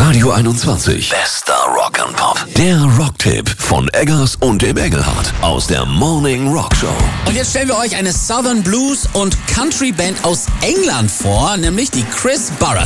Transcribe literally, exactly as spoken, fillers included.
Radio einundzwanzig. Bester Rock and Pop. Der Rocktipp von Eggers und dem Engelhardt aus der Morning Rock Show. Und jetzt stellen wir euch eine Southern Blues und Country Band aus England vor, nämlich die Chris Barras.